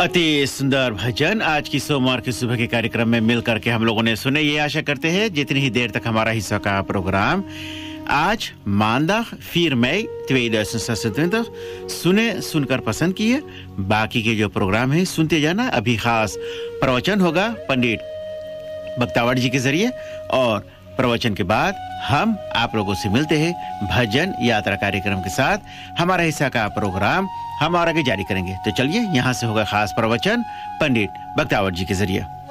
अति सुंदर भजन आज की सोमवार की सुबह के कार्यक्रम में मिलकर के हम लोगों ने सुने। ये आशा करते हैं जितनी ही देर तक हमारा हिस्सा का प्रोग्राम आज मानदाग 4 मई 2026 सुनकर पसंद किए। बाकी के जो प्रोग्राम है सुनते जाना। अभी खास प्रवचन होगा पंडित बख्तावर जी के जरिए और प्रवचन के बाद हम आप लोगों से मिलते हैं भजन यात्रा कार्यक्रम के साथ। हमारा हिस्सा का प्रोग्राम हम और आगे जारी करेंगे। तो चलिए यहाँ से होगा खास प्रवचन पंडित बख्तावर जी के जरिए।